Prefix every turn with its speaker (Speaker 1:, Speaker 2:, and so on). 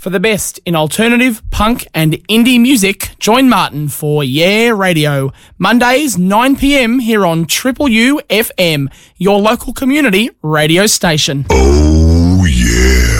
Speaker 1: For the best in alternative, punk and indie music, join Martin for Yeah Radio. Mondays, 9 p.m. here on Triple U FM, your local community radio station.
Speaker 2: Oh, yeah.